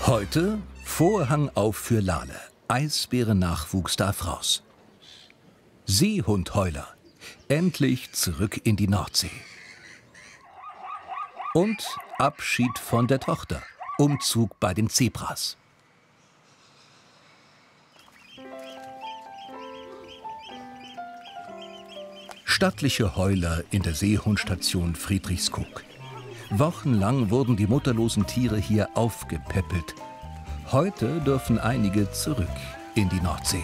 Heute Vorhang auf für Lale. Eisbärennachwuchs darf raus. Seehundheuler. Endlich zurück in die Nordsee. Und Abschied von der Tochter. Umzug bei den Zebras. Stattliche Heuler in der Seehundstation Friedrichskoog. Wochenlang wurden die mutterlosen Tiere hier aufgepäppelt. Heute dürfen einige zurück in die Nordsee.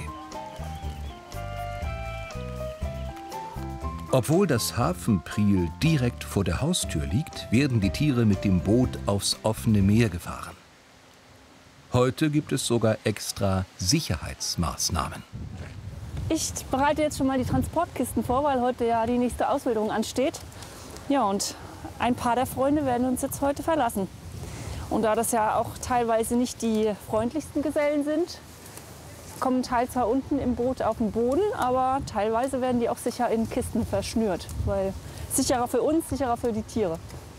Obwohl das Hafenpriel direkt vor der Haustür liegt, werden die Tiere mit dem Boot aufs offene Meer gefahren. Heute gibt es sogar extra Sicherheitsmaßnahmen. Ich bereite jetzt schon mal die Transportkisten vor, weil heute ja die nächste Auswilderung ansteht. Ja, und ein paar der Freunde werden uns jetzt heute verlassen. Und da das ja auch teilweise nicht die freundlichsten Gesellen sind, kommen teils zwar unten im Boot auf den Boden, aber teilweise werden die auch sicher in Kisten verschnürt. Weil sicherer für uns, sicherer für die Tiere.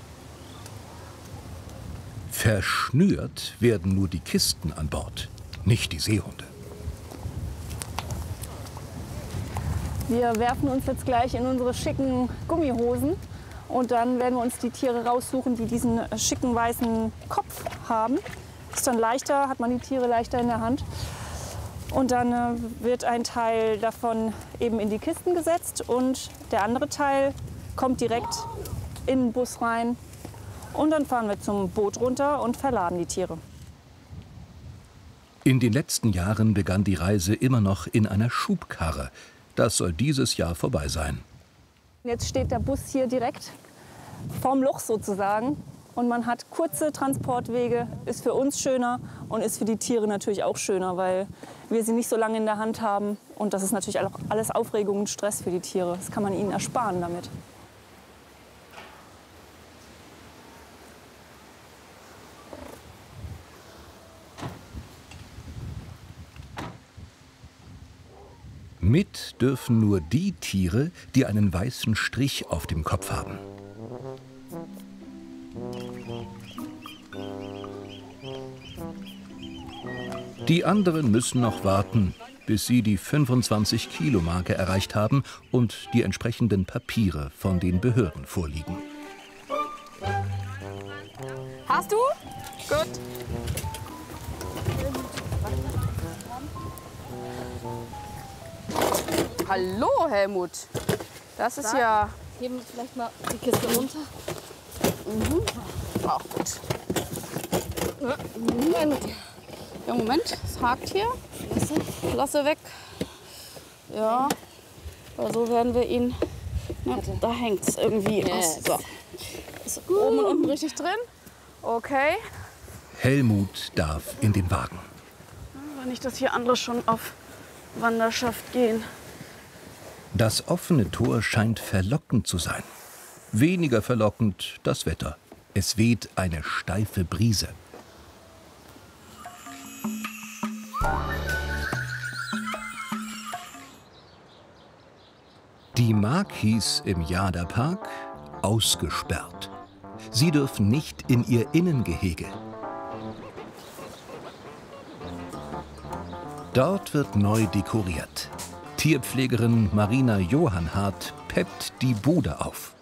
Verschnürt werden nur die Kisten an Bord, nicht die Seehunde. Wir werfen uns jetzt gleich in unsere schicken Gummihosen und dann werden wir uns die Tiere raussuchen, die diesen schicken weißen Kopf haben. Ist dann leichter, hat man die Tiere leichter in der Hand. Und dann wird ein Teil davon eben in die Kisten gesetzt und der andere Teil kommt direkt in den Bus rein. Und dann fahren wir zum Boot runter und verladen die Tiere. In den letzten Jahren begann die Reise immer noch in einer Schubkarre. Das soll dieses Jahr vorbei sein. Jetzt steht der Bus hier direkt vorm Loch sozusagen. Und man hat kurze Transportwege, ist für uns schöner und ist für die Tiere natürlich auch schöner, weil wir sie nicht so lange in der Hand haben. Und das ist natürlich auch alles Aufregung und Stress für die Tiere. Das kann man ihnen ersparen damit. Mit dürfen nur die Tiere, die einen weißen Strich auf dem Kopf haben. Die anderen müssen noch warten, bis sie die 25-Kilo-Marke erreicht haben und die entsprechenden Papiere von den Behörden vorliegen. Hast du? Gut. Hallo, Helmut. Das ist ja... Heben wir vielleicht mal die Kiste runter. Auch gut. Ja, Moment. Es hakt hier. Lasse weg. Ja. Aber so werden wir ihn... Ja, da hängt es irgendwie. Yes. So. Ist oben und unten richtig drin? Okay. Helmut darf in den Wagen. Wenn nicht, dass hier andere schon auf Wanderschaft gehen. Das offene Tor scheint verlockend zu sein. Weniger verlockend das Wetter. Es weht eine steife Brise. Die Makis im Jada-Park ausgesperrt. Sie dürfen nicht in ihr Innengehege. Dort wird neu dekoriert. Tierpflegerin Marina Johannhardt peppt die Bude auf.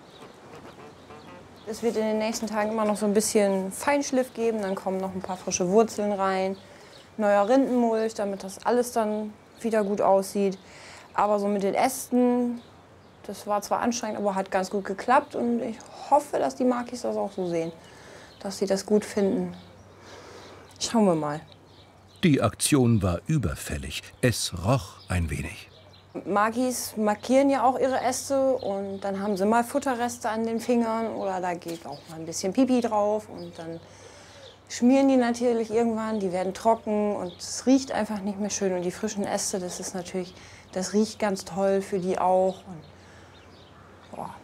Es wird in den nächsten Tagen immer noch so ein bisschen Feinschliff geben. Dann kommen noch ein paar frische Wurzeln rein, neuer Rindenmulch, damit das alles dann wieder gut aussieht. Aber so mit den Ästen, das war zwar anstrengend, aber hat ganz gut geklappt. Und ich hoffe, dass die Makis das auch so sehen, dass sie das gut finden. Schauen wir mal. Die Aktion war überfällig. Es roch ein wenig. Makis markieren ja auch ihre Äste und dann haben sie mal Futterreste an den Fingern oder da geht auch mal ein bisschen Pipi drauf und dann schmieren die natürlich irgendwann, die werden trocken und es riecht einfach nicht mehr schön. Und die frischen Äste, das ist natürlich, das riecht ganz toll für die auch. Und, boah.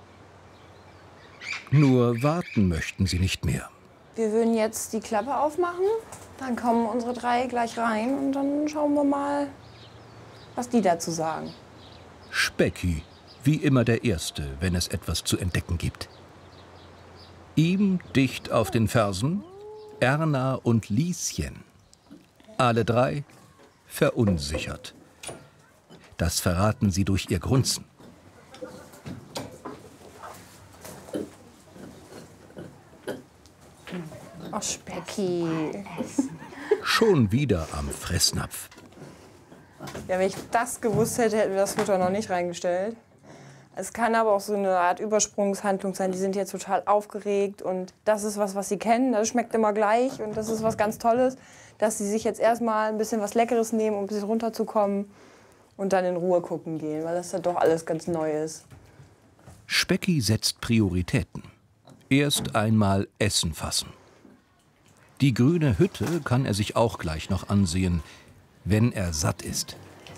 Nur warten möchten sie nicht mehr. Wir würden jetzt die Klappe aufmachen, dann kommen unsere drei gleich rein und dann schauen wir mal, was die dazu sagen. Specki, wie immer der Erste, wenn es etwas zu entdecken gibt. Ihm dicht auf den Fersen Erna und Lieschen. Alle drei verunsichert. Das verraten sie durch ihr Grunzen. Oh, Specki. Schon wieder am Fressnapf. Ja, wenn ich das gewusst hätte, hätten wir das Futter noch nicht reingestellt. Es kann aber auch so eine Art Übersprungshandlung sein. Die sind jetzt total aufgeregt und das ist was sie kennen. Das schmeckt immer gleich und das ist was ganz Tolles, dass sie sich jetzt erstmal ein bisschen was Leckeres nehmen, um ein bisschen runterzukommen und dann in Ruhe gucken gehen, weil das ja doch alles ganz neu ist. Specki setzt Prioritäten. Erst einmal Essen fassen. Die grüne Hütte kann er sich auch gleich noch ansehen, wenn er satt ist.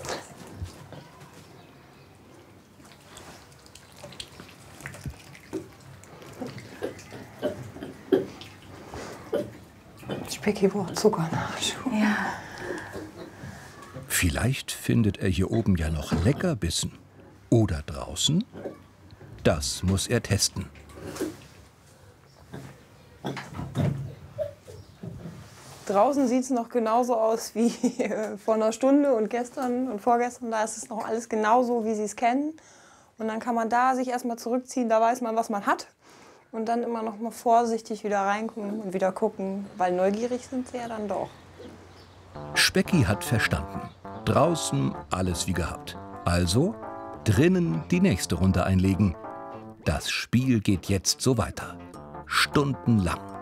Specki braucht Zuckernachschub. Ja. Vielleicht findet er hier oben ja noch Leckerbissen. Oder draußen? Das muss er testen. Draußen sieht es noch genauso aus wie vor einer Stunde und gestern und vorgestern. Da ist es noch alles genauso, wie sie es kennen. Und dann kann man da sich erstmal zurückziehen, da weiß man, was man hat. Und dann immer noch mal vorsichtig wieder reinkommen und wieder gucken, weil neugierig sind sie ja dann doch. Specki hat verstanden. Draußen alles wie gehabt. Also drinnen die nächste Runde einlegen. Das Spiel geht jetzt so weiter. Stundenlang.